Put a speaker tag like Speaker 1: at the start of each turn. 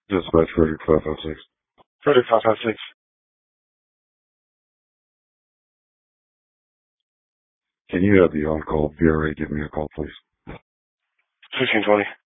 Speaker 1: Dispatch Frederick 556.
Speaker 2: Frederick 556.
Speaker 1: Can you have the on-call VRA give me a call, please?
Speaker 2: 1620.